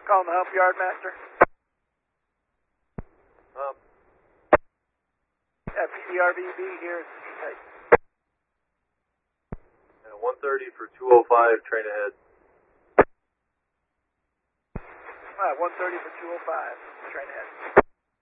Calling the hump yard, Master. PDRVB here. And 130 for 205, train ahead. 130 for 205, train ahead.